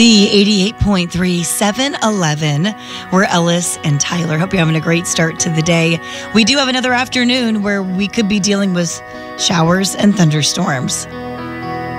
The 88.3 711. We're Ellis and Tyler. Hope you're having a great start to the day. We do have another afternoon where we could be dealing with showers and thunderstorms.